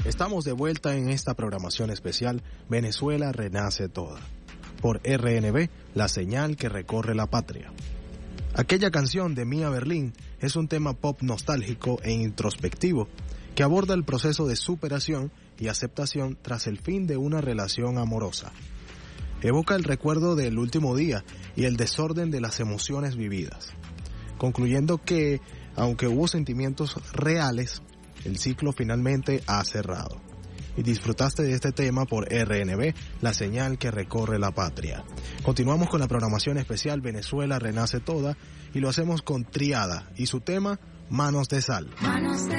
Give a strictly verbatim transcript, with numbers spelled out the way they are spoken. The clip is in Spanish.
Estamos de vuelta en esta programación especial Venezuela Renace Toda, por R N B, la señal que recorre la patria. Aquella canción de Mía Berlín es un tema pop nostálgico e introspectivo que aborda el proceso de superación y aceptación tras el fin de una relación amorosa. Evoca el recuerdo del último día y el desorden de las emociones vividas, concluyendo que, aunque hubo sentimientos reales, el ciclo finalmente ha cerrado. Y disfrutaste de este tema por R N B, la señal que recorre la patria. Continuamos con la programación especial Venezuela Renace Toda y lo hacemos con Triada y su tema Manos de Sal. Manos de